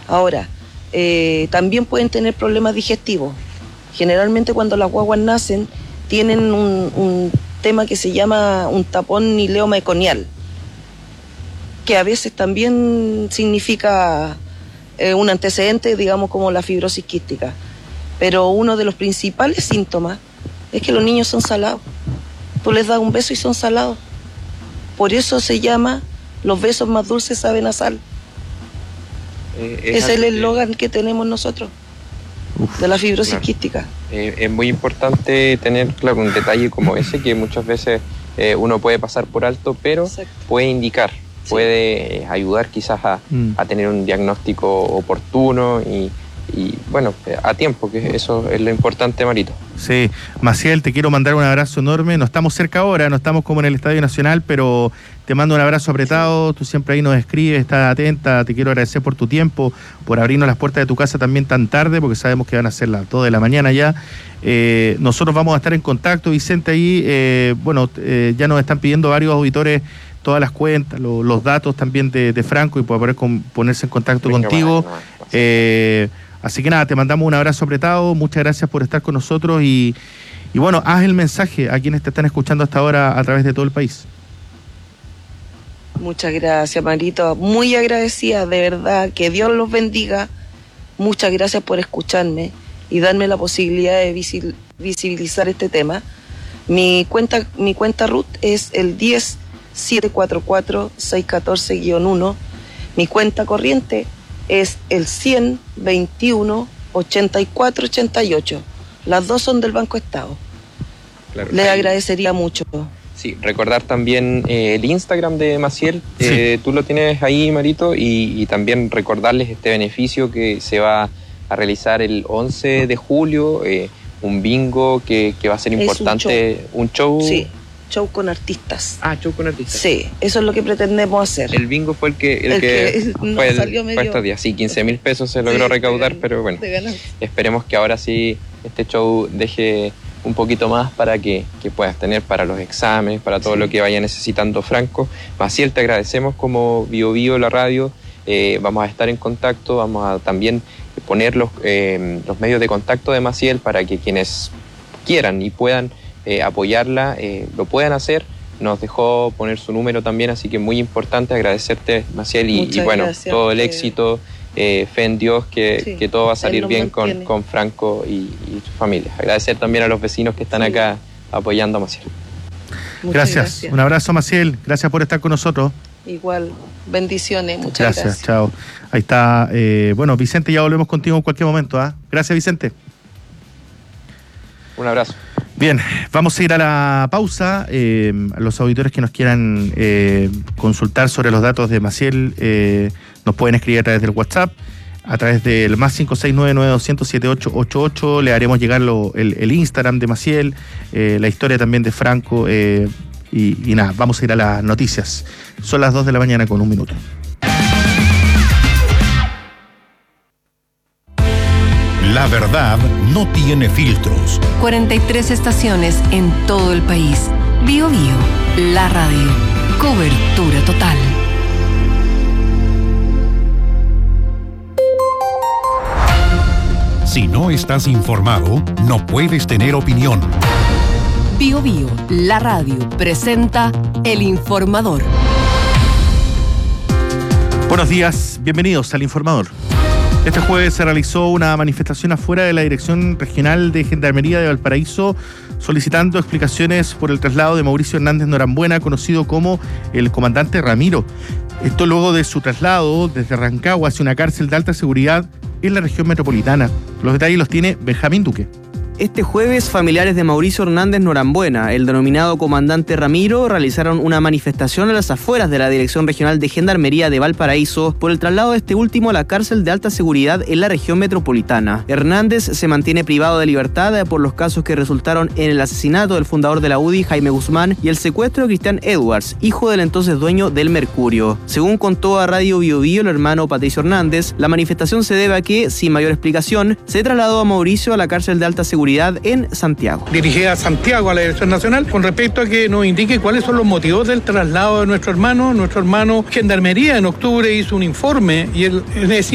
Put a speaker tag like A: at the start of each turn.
A: Ahora, también pueden tener problemas digestivos. Generalmente cuando las guaguas nacen tienen un tema que se llama un tapón ileomeconial, que a veces también significa un antecedente, digamos, como la fibrosis quística. Pero uno de los principales síntomas es que los niños son salados. Tú les das un beso y son salados. Por eso se llama los besos más dulces saben a sal. Es el eslogan que tenemos nosotros de la fibrosis quística.
B: Es muy importante tener claro un detalle como ese, que muchas veces uno puede pasar por alto, pero puede indicar, puede ayudar quizás a tener un diagnóstico oportuno y bueno, a tiempo, que eso es lo importante, Marito.
C: Sí, Maciel, te quiero mandar un abrazo enorme. No estamos cerca ahora, no estamos como en el Estadio Nacional, pero te mando un abrazo apretado. Tú siempre ahí nos escribes, estás atenta. Te quiero agradecer por tu tiempo, por abrirnos las puertas de tu casa también tan tarde, porque sabemos que van a ser las 2 de la mañana ya. Nosotros vamos a estar en contacto, Vicente, ahí. Ya nos están pidiendo varios auditores todas las cuentas, los datos también de Franco, y para poder ponerse en contacto contigo. Así que nada, te mandamos un abrazo apretado, muchas gracias por estar con nosotros y bueno, haz el mensaje a quienes te están escuchando hasta ahora a través de todo el país.
A: Muchas gracias, Marito, muy agradecida, de verdad, que Dios los bendiga. Muchas gracias por escucharme y darme la posibilidad de visibilizar este tema. Mi cuenta RUT es el 10-744-614-1. Mi cuenta corriente es el 100-21-84-88. Las dos son del Banco Estado. Claro, les agradecería mucho.
B: Sí, recordar también el Instagram de Maciel. Tú lo tienes ahí, Marito, y también recordarles este beneficio que se va a realizar el 11 de julio, un bingo que va a ser importante. Un show.
A: Sí. Show con artistas.
B: Show con artistas.
A: Sí, eso es lo que pretendemos hacer.
B: El bingo fue el que
A: salió medio...
B: estos días. Sí, 15.000 pesos se logró recaudar, pero bueno, esperemos que ahora sí este show deje un poquito más para que puedas tener para los exámenes, para todo lo que vaya necesitando Franco. Maciel, te agradecemos como Bio Bio, la radio. Vamos a estar en contacto, vamos a también poner los medios de contacto de Maciel para que quienes quieran y puedan apoyarla, lo puedan hacer. Nos dejó poner su número también, así que muy importante agradecerte, Maciel, y bueno, gracias, todo el éxito, fe en Dios que todo va a salir bien con Franco y su familia. Agradecer también a los vecinos que están acá apoyando a Maciel.
C: Gracias, un abrazo, Maciel, gracias por estar con nosotros.
A: Igual, bendiciones, muchas gracias.
C: Chao. Ahí está, Vicente, ya volvemos contigo en cualquier momento. Gracias, Vicente.
B: Un abrazo.
C: Bien, vamos a ir a la pausa. A los auditores que nos quieran consultar sobre los datos de Maciel, nos pueden escribir a través del WhatsApp, a través del más 569-900-7888. Le haremos llegar el Instagram de Maciel, la historia también de Franco. Y nada, vamos a ir a las noticias. Son las 2 de la mañana con 1 minuto.
D: La verdad no tiene filtros.
E: 43 estaciones en todo el país. Bio Bio, la radio. Cobertura total.
D: Si no estás informado, no puedes tener opinión.
E: Bio Bio, la radio, presenta El Informador.
C: Buenos días, bienvenidos al Informador. Este jueves se realizó una manifestación afuera de la Dirección Regional de Gendarmería de Valparaíso solicitando explicaciones por el traslado de Mauricio Hernández Norambuena, conocido como el comandante Ramiro. Esto luego de su traslado desde Rancagua hacia una cárcel de alta seguridad en la región metropolitana. Los detalles los tiene Benjamín Duque.
F: Este jueves, familiares de Mauricio Hernández Norambuena, el denominado comandante Ramiro, realizaron una manifestación a las afueras de la Dirección Regional de Gendarmería de Valparaíso por el traslado de este último a la cárcel de alta seguridad en la región metropolitana. Hernández se mantiene privado de libertad por los casos que resultaron en el asesinato del fundador de la UDI, Jaime Guzmán, y el secuestro de Cristian Edwards, hijo del entonces dueño del Mercurio. Según contó a Radio Bio Bio el hermano Patricio Hernández, la manifestación se debe a que, sin mayor explicación, se trasladó a Mauricio a la cárcel de alta seguridad en Santiago.
G: Dirigida a Santiago, a la Dirección Nacional, con respecto a que nos indique cuáles son los motivos del traslado de nuestro hermano. Nuestro hermano Gendarmería en octubre hizo un informe y él